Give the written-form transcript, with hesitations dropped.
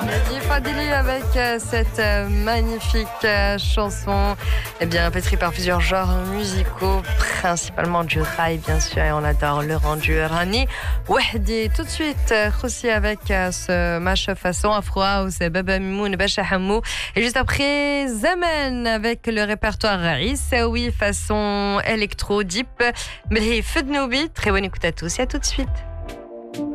Mehdi Fadili avec cette magnifique chanson, eh bien pétrie par plusieurs genres musicaux, principalement du rail bien sûr, et on adore le rendu rani. Wahdi, tout de suite aussi avec ce mashup façon Afro House, Baba Mimoun, Bacha Hamou, et juste après Zaman avec le répertoire Issaoui façon électro deep. Mais Fednoubi, très bonne écoute à tous et à tout de suite.